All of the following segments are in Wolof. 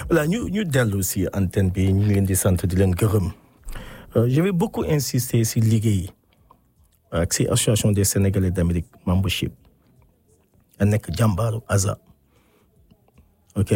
Voilà, ñu dellu si antenne bi ñu leen di sant di leen gërëm. Je vais beaucoup insister si liggéey ak si association des Sénégalais d'Amérique membership a nekk jàmbaaru ASA. ok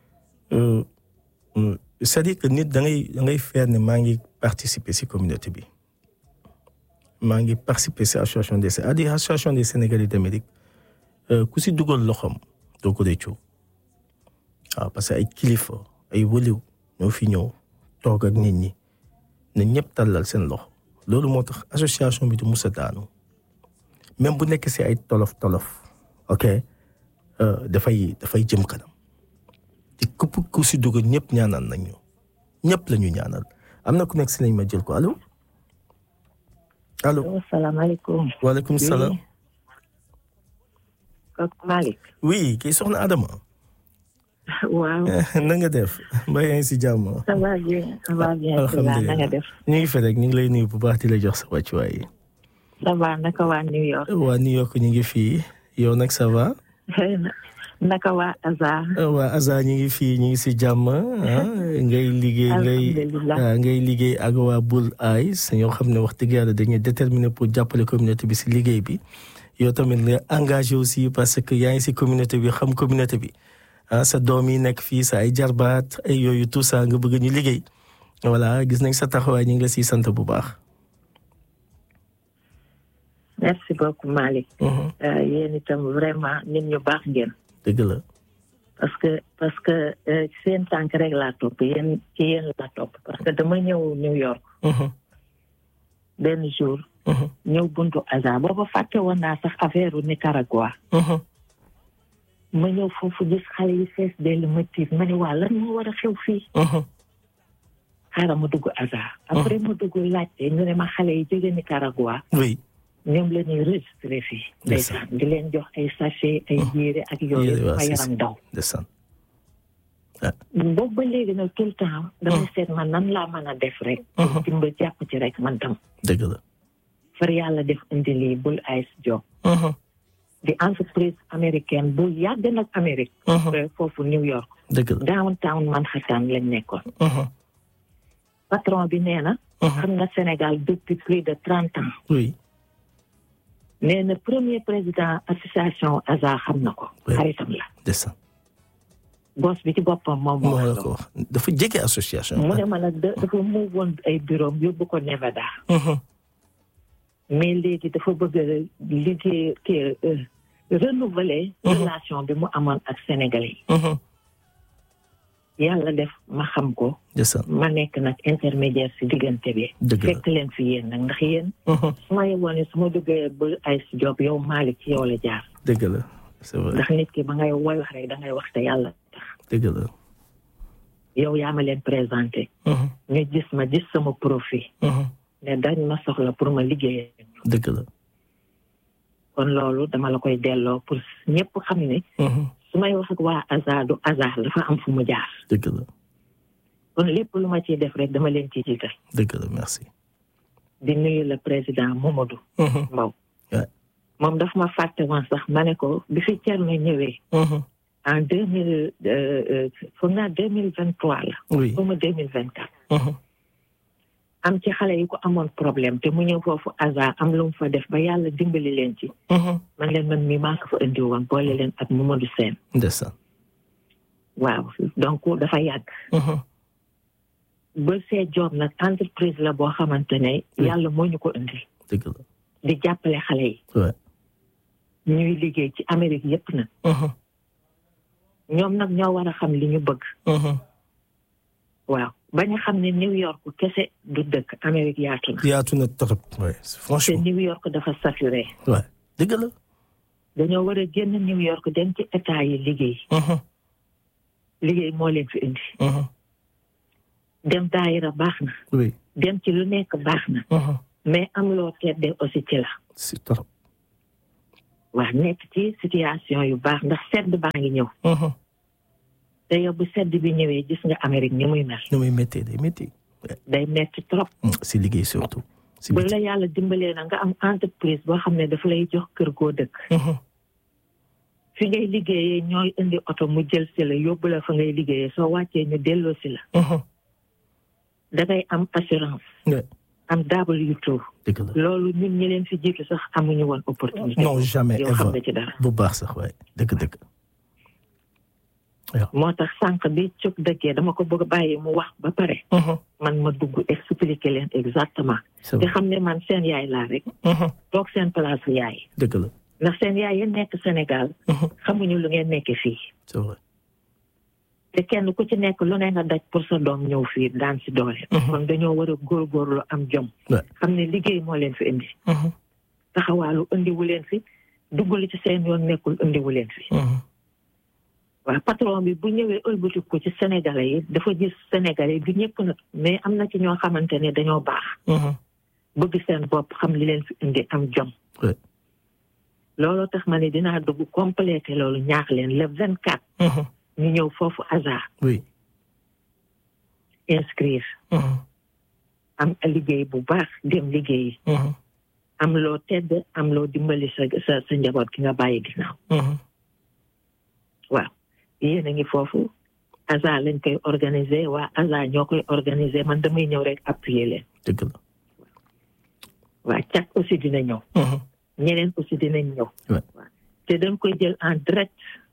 c'est-à-dire que nit da ngay faire ne maa ngi participer si communauté bi maa ngi participer si association des Sénégalais d'Amérique ku si dugal loxoom doo ko réccu waaw parce que ay kilifa ay wëliw ñoo fi ñëw toog ak nit ñi ne ñëpp tàllal seen loxo loolu moo tax association bi du musa daanu même bu nekk si ay tolof ok dafay jëm kanam te képp ku si dugg ñëpp ñaanal nañ ñu ñëpp la ñu ñaanal am na ku nekk si lañ ma jël ko allo. salaamaaleykum. waaleykum salaam. kooku Malick. oui kii soxna Adama. waaw. na nga def mbaa yaa ngi si jàmm. ça va bien alhamdulilah na nga def. ñu ngi fi rek ñu ngi lay nuyu bu baax di la jox sa wàccuwaay. ça va naka waa New York. waa New York ñu ngi fii yow nag ça va. naka waa Aza. waa Aza ñu ngi fii ñu ngi si jàmm ngay liggéey ak waa Bull Eyes ñoo xam ne wax dëgg yàlla dañuy déterminé pour jàppale communauté bi si liggéey bi yow tamit nga engagé aussi parce que yaa ngi si communauté bi xam communauté bi sa doom yi nekk fii sa ay jarbaat ay yooyu tout ça nga bëgg ñu liggéey voilà gis nañ sa taxawaay ñu ngi la siy sant bu baax. merci beaucoup Malick. yéen itam vraiment nit ñu baax ngeen. dëgg la. parce que seen tànk rek laa topp yéen laa topp parce que dama ñëw New York. benn jour. ñëw buntu Aza booba fàtte woon naa sax affaire Nicaragua. ma ñëw foofu gis xale yi fees dellu ma tiit ma ne waa lan moo war a xew fii. xaaral ma dugg Aza. après ma dugg laajte ñu ne ma xale yi jóge Nicaragua. oui. ñoom la ñuy registré fii. ndeysaan di leen jox ay sachet ay yére ak yooyu. ma yaram daw. boobu ba léegi nag tout le temps. damay seet man nan laa mën a def rek. dimba jàpp ci rek man tam. dëgg la. far yàlla def indi lii Bull Eyes job. di entreprise américaine bu yàgg nag Amérique. foofu New York. dëgg la downtown Manhattan lañ nekkoon. patron bi nee na. xam nga Sénégal depuis plus de 30 ans. oui. nee na premier président association ASA xam na ko. xaritam la. ndeysaan. boss bi ci boppam moom moo la ko wax. dafa jege association. mu ne ma nag dafa mu woon ay bureau yóbbu ko Nevada. mais léegi dafa bëgg a liggéey renouveler relation bi mu amoon ak Sénégalais yi. yàlla def ma xam ko. ma nekk nag intermédiaire si diggante bi. fekk leen fi yéen nag ndax yéen. su ma yeboon ne su ma duggee Bull Eyes job yow Malick ci yow la jaar. dëgg la c'est vrai. ndax nit ki ba ngay woy wax rek da ngay wax te yàlla tax. dëgg la. yow yaa ma leen présenté. ñu gis sama profil. ne dañ ma soxla pour ma liggéeyee. dëgg la. kon loolu dama la koy delloo pour ñëpp xam ne. su may wax ak waa ASA du ASA dafa am fu mu jaar. dëgg la. kon lépp lu ma ciy def rek dama leen ciy jiital. dëgg la merci. di nuyu le président Mamadou Mbow. moom daf ma fàtte woon sax ma ne ko bi fi Thierno ñëwee. en 2023 la. oui ba 2024. am ci xale yi ko amoon problème te mu ñëw foofu ASA am lu mu fa def ba yàlla dimbali leen ci. man leen man mii maa ko fa indi woon boole leen ak Mamadou Sène. ndeysaan. waaw donc dafa yàgg. ba see job nag entreprise la boo xamante ne yàlla moo ñu ko indi. dëgg la. di jàppale xale yi. ñuy liggéey ci Amérique yépp nag. ñoom nag ñoo war a xam li ñu bëgg. waaw bañ a xam ne New York kese du dëkk Amérique yaatu na. yaatu na trop oui franchement. te New York dafa saturé. waaw dëgg la. dañoo war a génn New York dem ci état yi liggéey. liggéey moo leen fi indi. dem daayira baax na. oui dem ci lu nekk baax na. mais am loo teddee aussi ci la. c'est trop. waaw nekk ci situation yu baax ndax sedd baa ngi ñëw. te yow bu sedd bi ñëwee gis nga Amérique ni muy mel. ni muy métti day métti. day métti trop. si liggéey surtout. bu la yàlla dimbalee na nga am entreprise boo xam ne dafa lay jox kër goo dëkk. fi ngay liggéeyee ñooy indi oto mu jël si la yóbbu la fa ngay liggéeyee soo wàccee ñu delloo si la. da ngay am assurance. am W2. loolu ñun ñi leen fi jiitu sax amuñu woon opportunité. non jamais yow xam nga ci dara. bu baax sax waaye dëgg. moo tax sànq bi cuk dëggee dama ko bëgg a bàyyi mu wax ba pare. man ma dugg expliquer leen exactement. te xam ne man seen yaay laa rek. toog seen place yaay. dëgg la. ndax seen yaay yi nekk Sénégal. xamuñu lu ngeen nekk fii. c'est vrai. te kenn ku ci nekk lu ne nga daj pour sa doom ñëw fii daan si doole. kon dañoo war a góorgóorlu am jom. xam ne liggéey moo leen fi indi. taxawaalu indiwu leen fi duggali ci seen yoon nekkul indiwu leen fi. waaw patron bi bu ñëwee ëlbatiku ko ci Sénégalais yi dafa gis Sénégalais du ñëpp nag mais am na ci ñoo xamante ne dañoo baax. bëgg seen bopp xam li leen fi indi am jom. looloo tax ma ne dinaa dugg complété loolu ñaax leen le 24. ñu ñëw foofu hasard. oui. inscrire. am liggéey bu baax dem liggéeyi. am loo tedd am loo dimbali sa njaboot ki nga bàyyi ginnaaw. waaw yéen a ngi foofu hasard lañ koy organiser waa hasard ñoo koy organiser man damay ñëw rek appuyer leen. dëgg la. waa càkk aussi dina ñëw. ñeneen aussi dinañ ñëw. waaw te dañ koy jël en direct.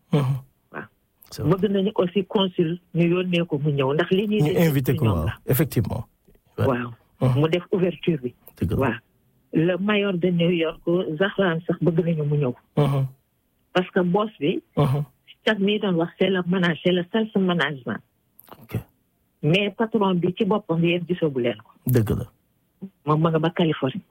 bëgg nañu aussi consul ñu yónnee ko mu ñëw ndax li ñuy. ñu invité ko waaw effectivement. waaw mu def ouverture bi. waaw le mayor de New York Zahran sax bëgg nañu mu ñëw. parce que boss bi. chaque mi doon wax c'est le self management. mais patron bi ci boppam yéen gisagu leen ko. dëgg la. moom ma nga ba Californie.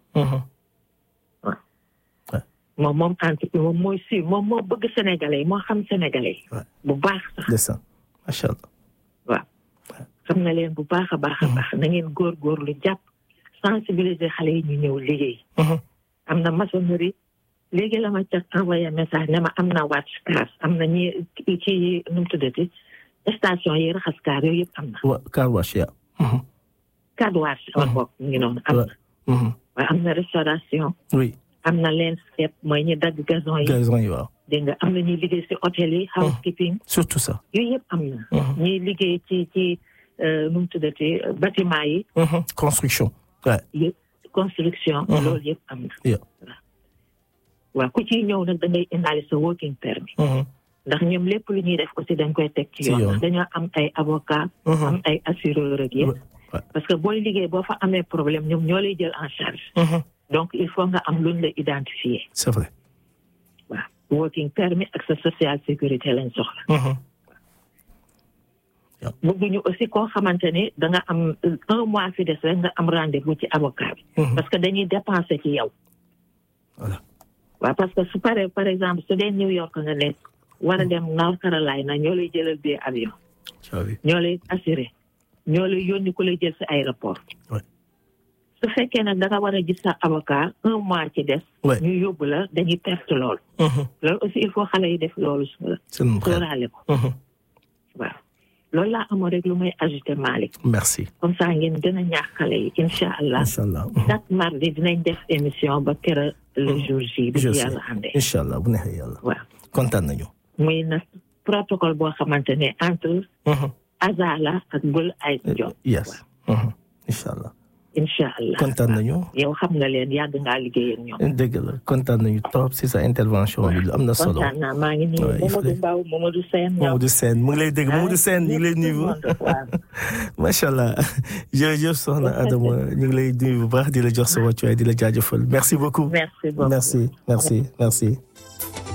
moom entreprise moom mooy si moom moo bëgg sénégalais moo xam sénégalais bu baax sax. macha allah. waaw xam na leen bu baax a baax a baax na ngeen góorgóorlu jàpp sensibiliser xale yi ñu ñëw liggéey. am na maçonnerie léegi la ma ca envoyé message ne ma am na wàcc kaas am na ñi ci nu mu tuddati station yi raxas kaar yooyu yëpp am na. car wash ya. car wash wala boog mu ngi noonu am na. waaye am na restauration. oui. am na landscape mooy ñi dagg gazon yi. gazon yi waaw. dégg nga am na ñuy liggéey ci hôtel yi. housekeeping. surtout ça. yooyu yëpp am na. ñuy liggéey ci nu mu tuddati bâtiment yi. construction. yëpp construction. loolu yëpp am na. waaw ku ciy ñëw nag da ngay indaale sa working permit. ndax ñoom lépp lu ñuy def aussi dañ koy teg ci yoon. ndax dañoo am ay avocat. am ay assureur ak yëpp. parce que booy liggéey boo fa amee problème ñoom ñoo lay jël en charge. donc il faut nga am luñ la identifier. c'est vrai. waaw working permit ak sa social sécurité lañ soxla. bëgguñu aussi koo xamante ni da nga am 1 mois fi des rek nga am rendez-vous ci avocat bi. parce que dañuy dépenser ci yow. voilà. waaw parce que su paree par exemple su dee New York nga nekk war a dem North Carolina ñoo lay jëlal billet avion. ñoo lay assuré ñoo lay yónni ku lay jël si aéroport. su fekkee nag da nga war a gis sa avocat 1 mois ci des. ñu yóbbu la dañuy perte loolu. loolu aussi il faut xale yi def loolu sóoraale ko. waaw loolu laa amoon rek lu may ajouté Malick. merci. comme ça ngeen gën a ñaax xale yi incha allah. incha allah chaque mardi dinañ def émission ba kera le jour J. bi yàlla àndee. incha allah bu neexee yàlla. waaw kontaan nañu. muy na protocole boo xamante ne entre. Azala ak Bul ay Diop. yes. incha allah. incha allah kontaan nañu. yow xam nga leen yàgg ngaa liggéey ak ñoom. dëgg la kontaan nañu trop si sa intervention bi am na solo. kontaan naa maa ngi nuyu Mamadou Mbaw Mamadou Sène. Mamadou Sène mu ngi lay dégg Mamadou Sène ñu ngi lay nuyu. macha allah jërëjëf soxna Adama ñu ngi lay nuyu bu baax di la jox sa wàccuwaay di la jaajëfal merci beaucoup. merci beaucoup merci.